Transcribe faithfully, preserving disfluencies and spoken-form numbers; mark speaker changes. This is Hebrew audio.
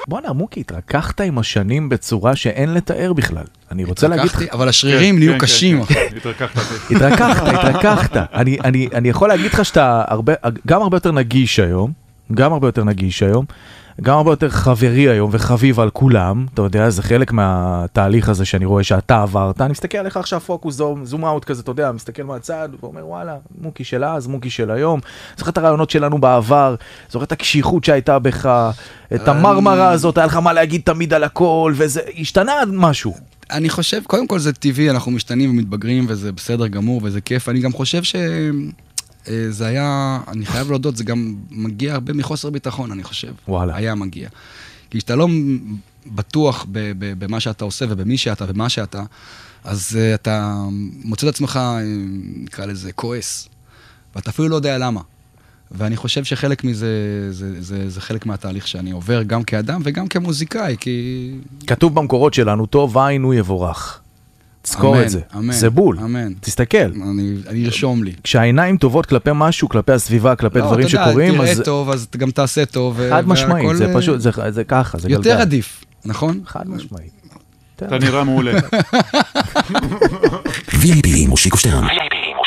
Speaker 1: בוא'נה, מוקי, התרככת עם השנים בצורה שאין לתאר בכלל. אני רוצה להגיד...
Speaker 2: אבל השרירים נהיו קשים.
Speaker 3: התרככת.
Speaker 1: התרככת, התרככת. אני יכול להגיד לך שאתה גם הרבה יותר נגיש היום, גם הרבה יותר נגיש היום, גם הרבה יותר חברי היום וחביב על כולם, אתה יודע, זה חלק מהתהליך הזה שאני רואה שאתה עברת, אני מסתכל עליך עכשיו פוקוס, זום אאוט כזה, אתה יודע, מסתכל מהצד, ואומר, וואלה, מוקי של אז, מוקי של היום, זוכר את הרעיונות שלנו בעבר, זוכר את הקשיחות שהייתה בך, את המרמרה הזאת, היה לך מה להגיד תמיד על הכל, וזה השתנה משהו.
Speaker 2: אני חושב, קודם כל זה טבעי, אנחנו משתנים ומתבגרים, וזה בסדר גמור, וזה כיף, אני גם חושב ש... זה היה, אני חייב להודות, זה גם מגיע הרבה מחוסר ביטחון, אני חושב.
Speaker 1: וואלה.
Speaker 2: היה מגיע. כי כשאתה לא בטוח במה שאתה עושה ובמי שאתה ומה שאתה, אז אתה מוצא את עצמך, נקרא לזה, כועס. ואתה אפילו לא יודע למה. ואני חושב שחלק מזה, זה, זה, זה חלק מהתהליך שאני עובר גם כאדם וגם כמוזיקאי, כי...
Speaker 1: כתוב במקורות שלנו, טוב עין הוא יבורך. תזכור את זה, זה בול, תסתכל.
Speaker 2: אני ארשום לי.
Speaker 1: כשהעיניים טובות כלפי משהו, כלפי הסביבה, כלפי דברים שקורים,
Speaker 2: אז... תראה טוב, אז גם תעשה טוב.
Speaker 1: חד משמעית, זה פשוט, זה ככה, זה גלגל.
Speaker 2: יותר עדיף, נכון?
Speaker 1: חד משמעית.
Speaker 3: אתה נראה מעולה.
Speaker 4: וי איי פי מושיקו שטרן.